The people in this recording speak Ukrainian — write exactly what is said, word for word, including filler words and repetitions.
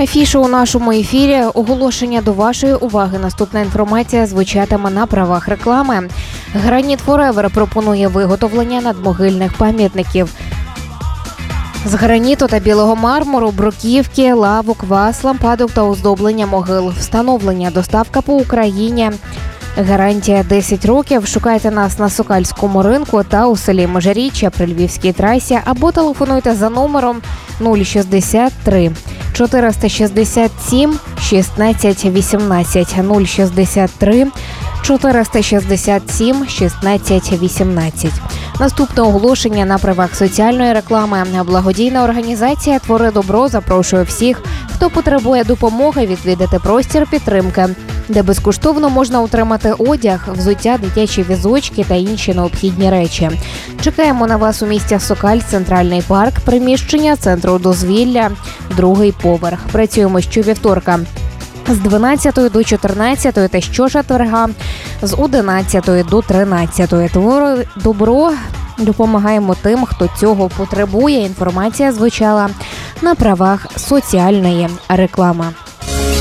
Афіша у нашому ефірі. Оголошення до вашої уваги. Наступна інформація звучатиме на правах реклами. Граніт Форевер пропонує виготовлення надмогильних пам'ятників з граніту та білого мармуру, бруківки, лавок, ваз, лампадок та оздоблення могил. Встановлення, доставка по Україні. Гарантія десять років. Шукайте нас на Сокальському ринку та у селі Межиріччя при Львівській трасі або телефонуйте за номером нуль шістдесят три чотириста шістдесят сім шістнадцять вісімнадцять нуль шістдесят три чотириста шістдесят сім шістнадцять вісімнадцять. Наступне оголошення на правах соціальної реклами. Благодійна організація «Твори добро» запрошує всіх, хто потребує допомоги, відвідати простір підтримки, де безкоштовно можна отримати одяг, взуття, дитячі візочки та інші необхідні речі. Чекаємо на вас у місті Сокаль, Центральний парк, приміщення Центру дозвілля, другий поверх. Працюємо щовівторка з дванадцятої до чотирнадцятої та щочетверга з одинадцятої до тринадцятої. Твори добро, допомагаємо тим, хто цього потребує. Інформація звучала на правах соціальної реклами.